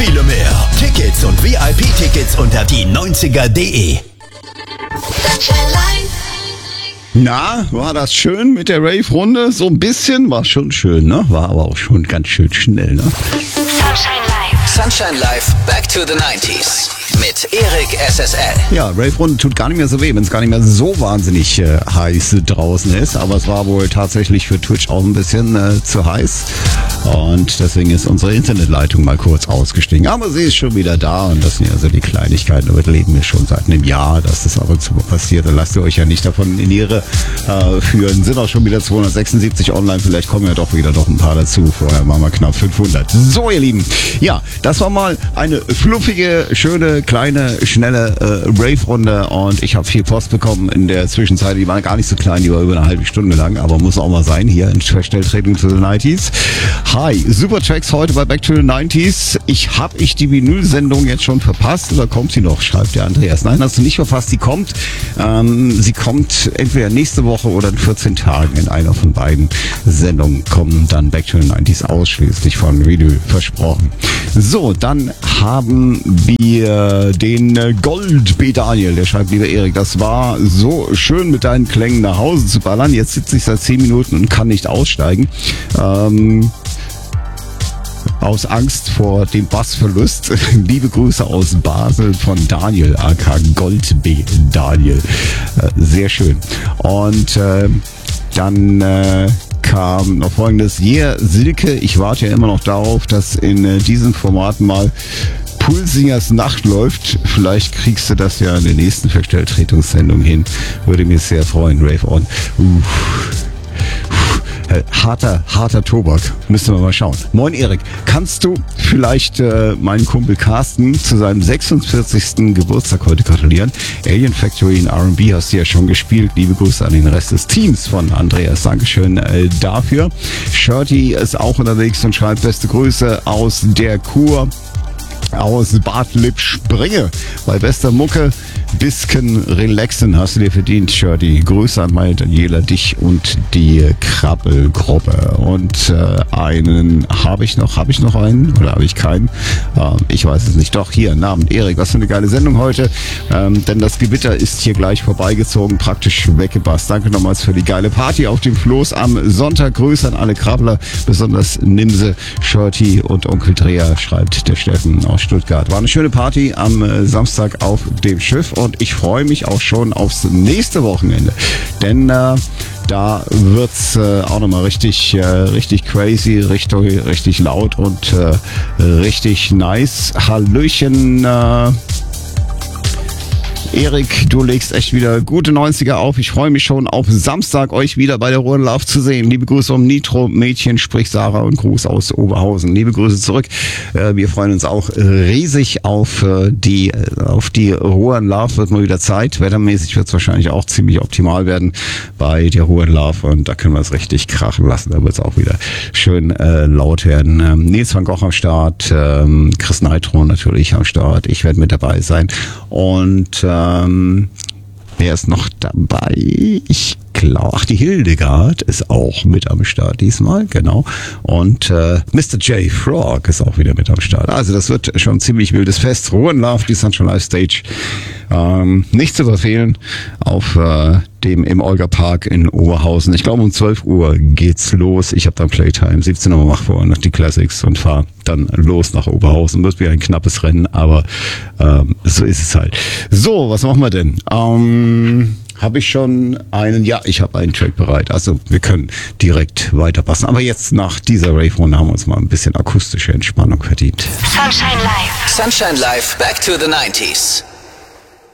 viele mehr. Tickets und VIP-Tickets unter die90er.de. Na, war das schön mit der Rave-Runde? So ein bisschen, war schon schön, ne? War aber auch schon ganz schön schnell, ne? Sunshine Live, Back to the 90s. Mit Erik SSL. Ja, Rave-Runde tut gar nicht mehr so weh, wenn es gar nicht mehr so wahnsinnig heiß draußen ist. Aber es war wohl tatsächlich für Twitch auch ein bisschen zu heiß. Und deswegen ist unsere Internetleitung mal kurz ausgestiegen. Aber sie ist schon wieder da und das sind ja so die Kleinigkeiten. Damit leben wir schon seit einem Jahr, dass das ab und zu passiert. Da lasst ihr euch ja nicht davon in die Irre führen. Sind auch schon wieder 276 online. Vielleicht kommen ja doch wieder noch ein paar dazu. Vorher waren wir knapp 500. So, ihr Lieben. Ja, das war mal eine fluffige, schöne, kleine, schnelle Rave-Runde und ich habe viel Post bekommen in der Zwischenzeit. Die war gar nicht so klein, die war über eine halbe Stunde lang, aber muss auch mal sein hier in Stellvertretung zu den 90s. Hi, super Tracks heute bei Back to the 90s. Hab ich die Vinyl-Sendung jetzt schon verpasst oder kommt sie noch, schreibt der Andreas. Nein, hast du nicht verpasst, sie kommt. Sie kommt entweder nächste Woche oder in 14 Tagen in einer von beiden Sendungen kommen dann Back to the 90s ausschließlich von Vinyl versprochen. So, dann haben wir den Gold B. Daniel, der schreibt, lieber Erik, das war so schön mit deinen Klängen nach Hause zu ballern. Jetzt sitze ich seit 10 Minuten und kann nicht aussteigen. Aus Angst vor dem Bassverlust. Liebe Grüße aus Basel von Daniel, aka Gold B. Daniel. Sehr schön. Und dann kam noch folgendes. Silke, ich warte ja immer noch darauf, dass in diesem Format mal Pulsingers Nacht läuft. Vielleicht kriegst du das ja in der nächsten Verstelltretungssendung hin. Würde mich sehr freuen. Rave on. Harter Tobak. Müssen wir mal schauen. Moin Erik, kannst du vielleicht meinen Kumpel Carsten zu seinem 46. Geburtstag heute gratulieren? Alien Factory in R&B hast du ja schon gespielt. Liebe Grüße an den Rest des Teams von Andreas. Dankeschön dafür. Shirty ist auch unterwegs und schreibt beste Grüße aus der Kur. Aus Bad Lippspringe. Bei bester Mucke, bisschen relaxen hast du dir verdient, Shirty. Grüße an meine Daniela, dich und die Krabbelgruppe. Und einen habe ich noch einen oder habe ich keinen? Ich weiß es nicht. Doch, hier, Namen Erik, was für eine geile Sendung heute. Denn das Gewitter ist hier gleich vorbeigezogen, praktisch weggebast. Danke nochmals für die geile Party auf dem Floß am Sonntag. Grüße an alle Krabbler, besonders Nimse, Shirty und Onkel Dreher, schreibt der Steffen aus Stuttgart. War eine schöne Party am Samstag auf dem Schiff und ich freue mich auch schon aufs nächste Wochenende. Denn da wird's auch nochmal richtig crazy, richtig laut und richtig nice. Hallöchen, Erik, du legst echt wieder gute 90er auf. Ich freue mich schon auf Samstag, euch wieder bei der Ruhenlauf zu sehen. Liebe Grüße vom Nitro-Mädchen, sprich Sarah, und Gruß aus Oberhausen. Liebe Grüße zurück. Wir freuen uns auch riesig auf die Ruhenlauf. Wird mal wieder Zeit. Wettermäßig wird es wahrscheinlich auch ziemlich optimal werden bei der Ruhenlauf und da können wir es richtig krachen lassen. Da wird es auch wieder schön laut werden. Nils van Gogh am Start, Chris Neitro natürlich am Start. Ich werde mit dabei sein und wer ist noch dabei? Ich glaube, die Hildegard ist auch mit am Start diesmal, genau. Und Mr. J. Frog ist auch wieder mit am Start. Also das wird schon ein ziemlich wildes Fest. Ruhenlauf, die Sunshine Live Stage. Nicht zu verfehlen auf dem im Olga Park in Oberhausen. Ich glaube um 12 Uhr geht's los. Ich habe dann Playtime. 17 Uhr mache vorher noch die Classics und fahre dann los nach Oberhausen. Wird wieder ein knappes Rennen, aber so ist es halt. So, was machen wir denn? Habe ich schon einen? Ja, ich habe einen Track bereit. Also wir können direkt weiterpassen. Aber jetzt nach dieser Rave-Runde haben wir uns mal ein bisschen akustische Entspannung verdient. Sunshine Live. Sunshine Live, Back to the 90s.